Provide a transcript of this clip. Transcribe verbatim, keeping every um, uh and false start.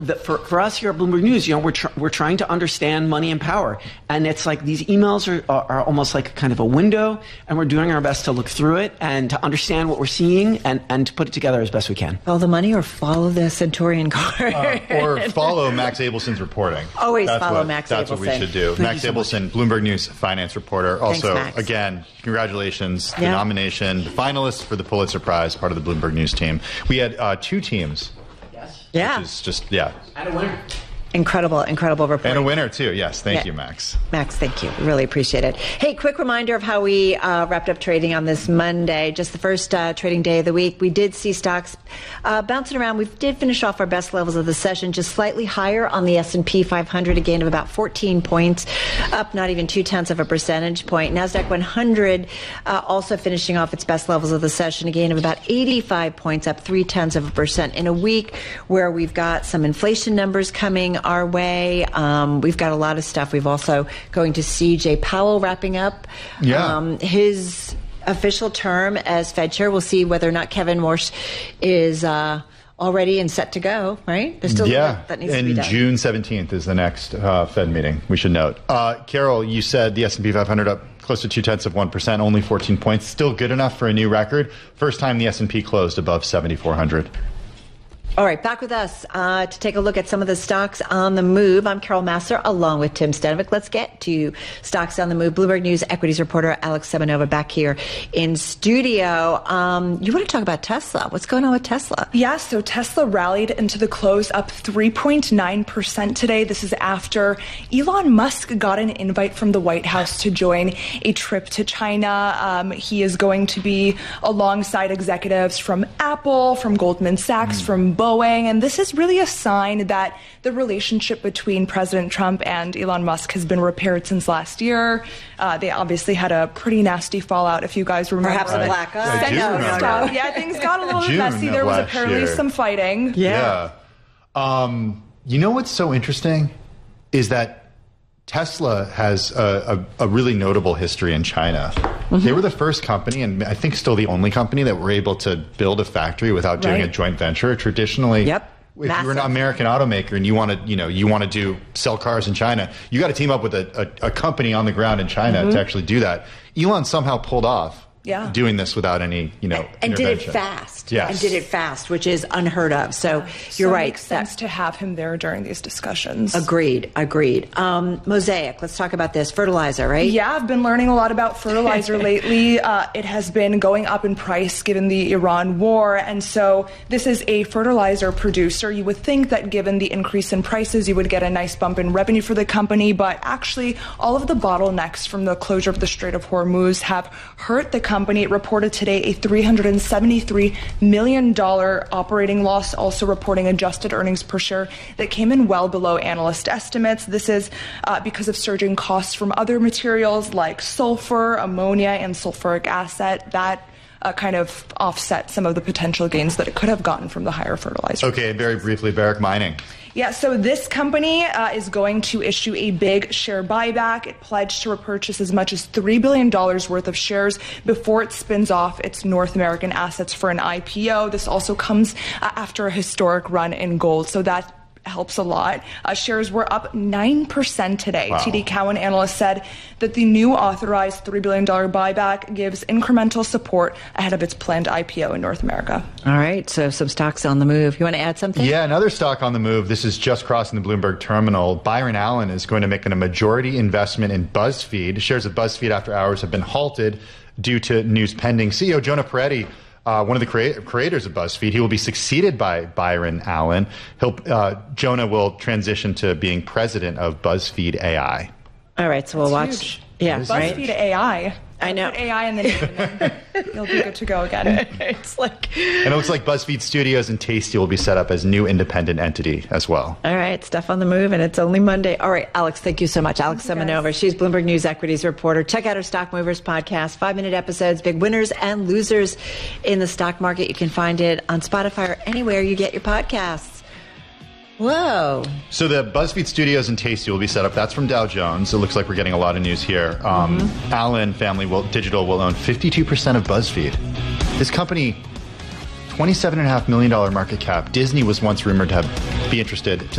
The, for, for us here at Bloomberg News, you know, we're, tr- we're trying to understand money and power. And it's like these emails are, are, are almost like kind of a window, and we're doing our best to look through it and to understand what we're seeing and, and to put it together as best we can. Follow the money or follow the Centaurian card. Uh, or follow Max Abelson's reporting. Always that's follow what, Max that's Abelson. That's what we should do. Thank Max you so Abelson, much. Bloomberg News finance reporter. Also, Thanks, Max. again, congratulations. The Yeah. nomination, the finalist for the Pulitzer Prize, part of the Bloomberg News team. We had uh, two teams. Yes. Yeah. Which is just, yeah. And a winner. Incredible, incredible report. And a winner, too. Yes. Thank Yeah. you, Max. Max, thank you. Really appreciate it. Hey, quick reminder of how we uh, wrapped up trading on this Monday, just the first uh, trading day of the week. We did see stocks uh, bouncing around. We did finish off our best levels of the session, just slightly higher on the S and P five hundred, a gain of about fourteen points, up not even two-tenths of a percentage point. NASDAQ one hundred uh, also finishing off its best levels of the session, a gain of about eighty-five points, up three-tenths of a percent in a week where we've got some inflation numbers coming our way. Um, we've got a lot of stuff. We've also going to see Jay Powell wrapping up Yeah. um, his official term as Fed chair. We'll see whether or not Kevin Warsh is uh, already and set to go, right? There's still Yeah, that, that needs and to be done. June seventeenth is the next uh, Fed meeting, we should note. Uh, Carol, you said the S and P five hundred up close to two-tenths of one percent, only fourteen points. Still good enough for a new record. First time the S and P closed above seventy-four hundred. All right, back with us uh, to take a look at some of the stocks on the move. I'm Carol Massar, along with Tim Stenovic. Let's get to stocks on the move. Bloomberg News equities reporter Alex Semenova back here in studio. Um, you want to talk about Tesla? What's going on with Tesla? Yeah, so Tesla rallied into the close, up three point nine percent today. This is after Elon Musk got an invite from the White House to join a trip to China. Um, he is going to be alongside executives from Apple, from Goldman Sachs, mm. from Boeing, and this is really a sign that the relationship between President Trump and Elon Musk has been repaired since last year. Uh, they obviously had a pretty nasty fallout, if you guys remember. Perhaps a black eye. I do no, remember. no, no. Yeah, things got a little bit June messy. There of was last apparently year. some fighting. Yeah. Yeah. Um, you know what's so interesting is that Tesla has a, a, a really notable history in China. Mm-hmm. They were the first company, and I think still the only company, that were able to build a factory without doing Right. a joint venture. Traditionally, Yep. if Massive. you're an American automaker and you want to, you know, you want to do sell cars in China, you got to team up with a, a, a company on the ground in China Mm-hmm. to actually do that. Elon somehow pulled off Yeah. doing this without any, you know, And did it intervention. fast. Yes. And did it fast, which is unheard of. So you're So right. It makes sense to have him there during these discussions. Agreed. Agreed. Um, Mosaic. Let's talk about this. Fertilizer, right? Yeah, I've been learning a lot about fertilizer lately. Uh, it has been going up in price given the Iran war. And so this is a fertilizer producer. You would think that given the increase in prices, you would get a nice bump in revenue for the company. But actually, all of the bottlenecks from the closure of the Strait of Hormuz have hurt the company. It reported today a three hundred seventy-three million dollars operating loss, also reporting adjusted earnings per share that came in well below analyst estimates. This is uh, because of surging costs from other materials like sulfur, ammonia, and sulfuric acid that uh, kind of offset some of the potential gains that it could have gotten from the higher fertilizer. Okay, very briefly, Barrick Mining. Yeah, so this company uh, is going to issue a big share buyback. It pledged to repurchase as much as three billion dollars worth of shares before it spins off its North American assets for an I P O. This also comes uh, after a historic run in gold, so that helps a lot. Uh, shares were up nine percent today. Wow. T D Cowen analyst said that the new authorized three billion dollars buyback gives incremental support ahead of its planned I P O in North America. All right. So some stocks on the move. You want to add something? Yeah, another stock on the move. This is just crossing the Bloomberg terminal. Byron Allen is going to make a majority investment in BuzzFeed. Shares of BuzzFeed after hours have been halted due to news pending. C E O Jonah Peretti, Uh, one of the crea- creators of BuzzFeed, he will be succeeded by Byron Allen. He'll, uh, Jonah will transition to being president of BuzzFeed A I. All right. So we'll That's watch. huge. Yeah. That is Right. BuzzFeed A I. I know. Put A I in the name, and then you'll be good to go again. It's like. And it looks like BuzzFeed Studios and Tasty will be set up as new independent entity as well. All right, stuff on the move, and it's only Monday. All right, Alex, thank you so much. Alex Semenova, she's Bloomberg News equities reporter. Check out her Stock Movers podcast, five-minute episodes, big winners and losers in the stock market. You can find it on Spotify or anywhere you get your podcasts. Whoa. So the BuzzFeed Studios and Tasty will be set up. That's from Dow Jones. It looks like we're getting a lot of news here. Um, mm-hmm. Allen Family will, Digital will own fifty-two percent of BuzzFeed. This company, twenty-seven point five million dollars market cap. Disney was once rumored to have be interested.